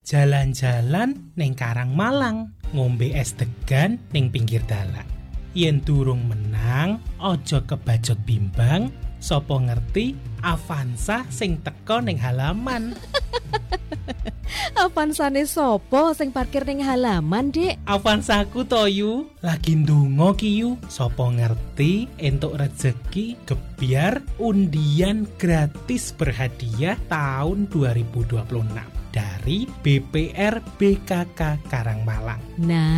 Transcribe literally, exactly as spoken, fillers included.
Jalan-jalan ning Karangmalang, ngombe es degan ning pinggir dalan. Yen durung menang, aja kebajot bimbang, sapa ngerti Avanza sing teka ning halaman. Avansane sopo sing parkir ning halaman, Dik? Avanzaku to yu, lagi ndonga ki yu, sapa ngerti entuk rezeki gebyar undian gratis berhadiah tahun dua ribu dua puluh enam dari B P R B K K Karangmalang. Nah,